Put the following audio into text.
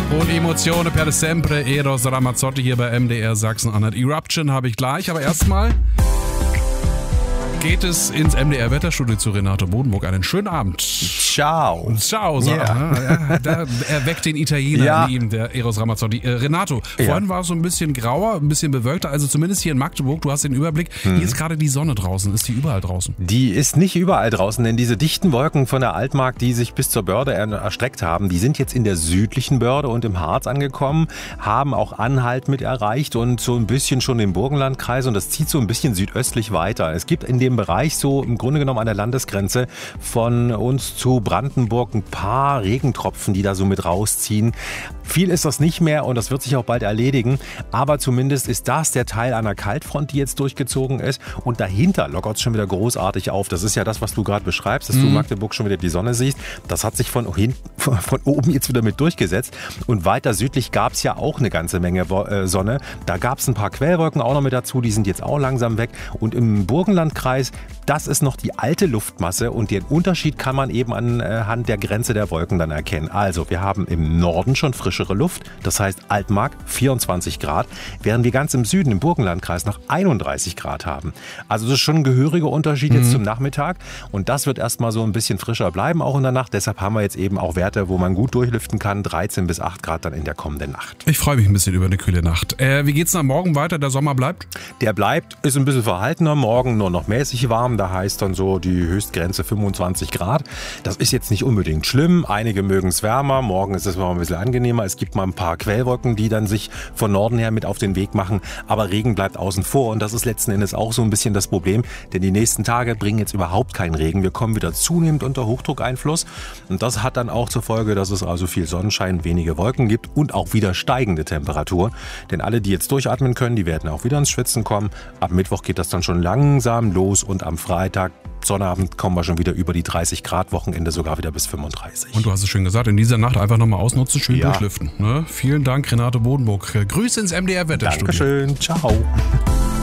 Und Emozione per sempre, Eros Ramazzotti hier bei MDR Sachsen-Anhalt. Eruption habe ich gleich, aber erstmal geht es ins MDR-Wetterstudio zu Renato Bodenburg. Einen schönen Abend. Ciao. Ciao, so. Yeah. Er weckt den Italiener in ihm, der Eros Ramazzotti. Renato, vorhin war es so ein bisschen grauer, ein bisschen bewölkter, also zumindest hier in Magdeburg, du hast den Überblick. Hier ist gerade die Sonne draußen. Ist die überall draußen? Die ist nicht überall draußen, denn diese dichten Wolken von der Altmark, die sich bis zur Börde erstreckt haben, die sind jetzt in der südlichen Börde und im Harz angekommen, haben auch Anhalt mit erreicht und so ein bisschen schon den Burgenlandkreis, und das zieht so ein bisschen südöstlich weiter. Es gibt in dem Bereich so im Grunde genommen an der Landesgrenze von uns zu Brandenburg ein paar Regentropfen, die da so mit rausziehen. Viel ist das nicht mehr und das wird sich auch bald erledigen, aber zumindest ist das der Teil einer Kaltfront, die jetzt durchgezogen ist, und dahinter lockert es schon wieder großartig auf. Das ist ja das, was du gerade beschreibst, dass du in Magdeburg schon wieder die Sonne siehst. Das hat sich von oben jetzt wieder mit durchgesetzt, und weiter südlich gab es ja auch eine ganze Menge Sonne. Da gab es ein paar Quellwolken auch noch mit dazu, die sind jetzt auch langsam weg, und im Burgenlandkreis, das ist noch die alte Luftmasse, und den Unterschied kann man eben anhand der Grenze der Wolken dann erkennen. Also wir haben im Norden schon frischere Luft, das heißt Altmark 24 Grad, während wir ganz im Süden, im Burgenlandkreis, noch 31 Grad haben. Also das ist schon ein gehöriger Unterschied jetzt zum Nachmittag, und das wird erstmal so ein bisschen frischer bleiben, auch in der Nacht. Deshalb haben wir jetzt eben auch Werte, wo man gut durchlüften kann, 13 bis 8 Grad dann in der kommenden Nacht. Ich freue mich ein bisschen über eine kühle Nacht. Wie geht's dann morgen weiter? Der Sommer bleibt? Der bleibt, ist ein bisschen verhaltener, morgen nur noch mäßig warm, da heißt dann so die Höchstgrenze 25 Grad. Das ist jetzt nicht unbedingt schlimm, einige mögen es wärmer, morgen ist es mal ein bisschen angenehmer. Es gibt mal ein paar Quellwolken, die dann sich von Norden her mit auf den Weg machen, aber Regen bleibt außen vor, und das ist letzten Endes auch so ein bisschen das Problem, denn die nächsten Tage bringen jetzt überhaupt keinen Regen. Wir kommen wieder zunehmend unter Hochdruckeinfluss, und das hat dann auch zur Folge, dass es also viel Sonnenschein, wenige Wolken gibt und auch wieder steigende Temperatur, denn alle, die jetzt durchatmen können, die werden auch wieder ins Schwitzen kommen. Ab Mittwoch geht das dann schon langsam los, und am Freitag, Sonnabend, kommen wir schon wieder über die 30 Grad, Wochenende sogar wieder bis 35. Und du hast es schön gesagt, in dieser Nacht einfach nochmal ausnutzen, schön durchlüften. Ne? Vielen Dank, Renato Bodenburg. Grüße ins MDR-Wetterstudio. Dankeschön, ciao.